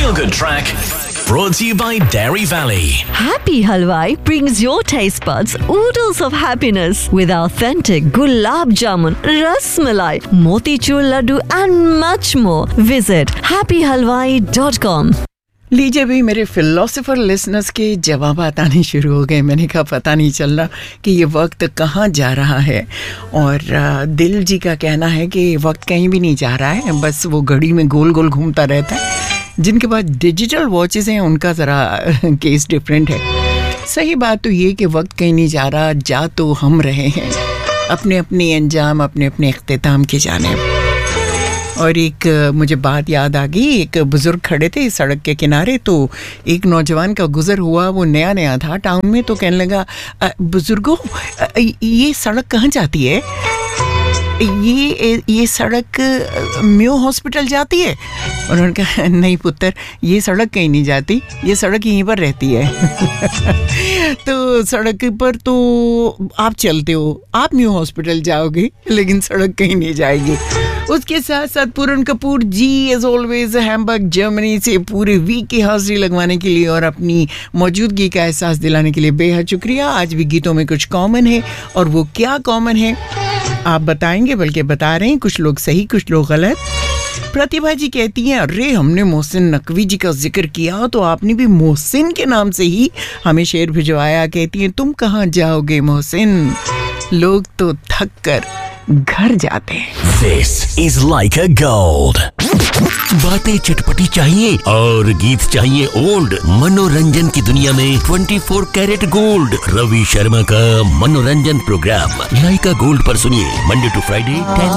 Feel Good Track. Brought to you by Dairy Valley. Happy Halwai brings your taste buds oodles of happiness with authentic gulab jamun, ras malai, motichur laddu and much more. Visit happyhalwai.com. लीजिए भी मेरे philosopher listeners के जवाब आने शुरू हो गए। मैंने कहा पता नहीं चल रहा कि ये वक्त कहाँ जा रहा है, और दिल जी का कहना है कि वक्त कहीं भी नहीं जा रहा है, बस वो घड़ी में गोल गोल घूमता रहता है। जिनके पास डिजिटल वॉचेस हैं उनका ज़रा केस डिफरेंट है। सही बात तो ये कि वक्त कहीं नहीं जा रहा, जा तो हम रहे हैं अपने अपने अंजाम अपने अपने इख्तिताम के जानिब। और एक मुझे बात याद आ गई, एक बुज़ुर्ग खड़े थे सड़क के किनारे, तो एक नौजवान का गुज़र हुआ, वो नया नया था टाउन में, तो कहने लगा बुज़ुर्गों ये सड़क कहाँ जाती है? ये सड़क म्यो हॉस्पिटल जाती है? उन्होंने कहा नहीं पुत्र, ये सड़क कहीं नहीं जाती, ये सड़क यहीं पर रहती है। तो सड़क पर तो आप चलते हो, आप म्यो हॉस्पिटल जाओगे, लेकिन सड़क कहीं नहीं जाएगी। उसके साथ साथ पूरन कपूर जी एज ऑलवेज हैम्बर्ग जर्मनी से पूरे वीक की हाजिरी लगवाने के लिए और अपनी मौजूदगी का एहसास दिलाने के लिए बेहद शुक्रिया। आज भी गीतों में कुछ कॉमन है, और वो क्या कॉमन है आप बताएंगे, बल्कि बता रहे हैं, कुछ लोग सही कुछ लोग गलत। प्रतिभा जी कहती हैं अरे हमने मोहसिन नकवी जी का जिक्र किया तो आपने भी मोहसिन के नाम से ही हमें शेर भिजवाया। कहती हैं तुम कहाँ जाओगे मोहसिन, लोग तो थक कर घर जाते हैं। This is like a gold. बातें चटपटी चाहिए और गीत चाहिए ओल्ड। मनोरंजन की दुनिया में 24 कैरेट गोल्ड, रवि शर्मा का मनोरंजन प्रोग्राम लाइका गोल्ड पर सुनिए मंडे टू फ्राइडे 10